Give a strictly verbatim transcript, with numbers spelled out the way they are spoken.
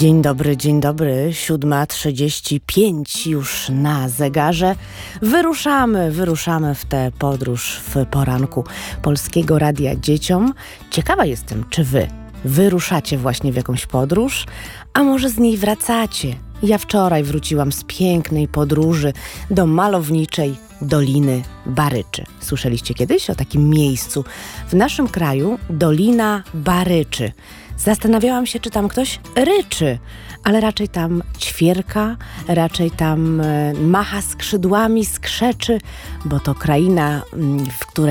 Dzień dobry, dzień dobry. siódma trzydzieści pięć już na zegarze. Wyruszamy, wyruszamy w tę podróż w poranku Polskiego Radia Dzieciom. Ciekawa jestem, czy wy wyruszacie właśnie w jakąś podróż, a może z niej wracacie. Ja wczoraj wróciłam z pięknej podróży do malowniczej Doliny Baryczy. Słyszeliście kiedyś o takim miejscu? W naszym kraju Dolina Baryczy. Zastanawiałam się, czy tam ktoś ryczy, ale raczej tam ćwierka, raczej tam macha skrzydłami, skrzeczy, bo to kraina, w której